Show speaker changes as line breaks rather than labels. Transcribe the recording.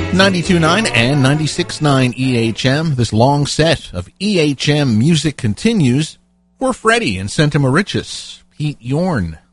92.9 and 96.9 EHM. This long set of EHM music continues for Freddie and Santa Mauritius, Pete Yorn.